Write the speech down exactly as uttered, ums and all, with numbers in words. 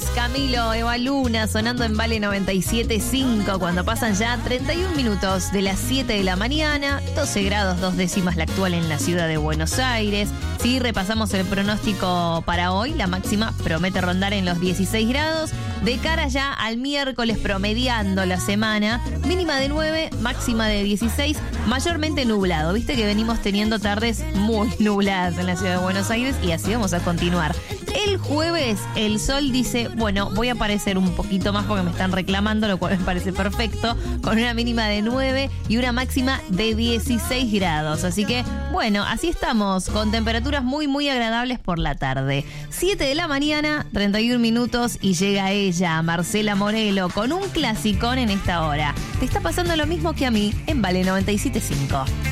Camilo, Eva Luna, sonando en Vale noventa y siete punto cinco, cuando pasan ya treinta y un minutos de las siete de la mañana, doce grados, dos décimas la actual en la ciudad de Buenos Aires. Si repasamos el pronóstico para hoy, la máxima promete rondar en los dieciséis grados, de cara ya al miércoles promediando la semana, mínima de nueve, máxima de dieciséis, mayormente nublado. Viste que venimos teniendo tardes muy nubladas en la ciudad de Buenos Aires y así vamos a continuar. El jueves el sol dice, bueno, voy a aparecer un poquito más porque me están reclamando, lo cual me parece perfecto, con una mínima de nueve y una máxima de dieciséis grados. Así que, bueno, así estamos, con temperaturas muy, muy agradables por la tarde. siete de la mañana, treinta y un minutos, y llega ella, Marcela Morelo, con un clasicón en esta hora. Te está pasando lo mismo que a mí en Vale noventa y siete punto cinco.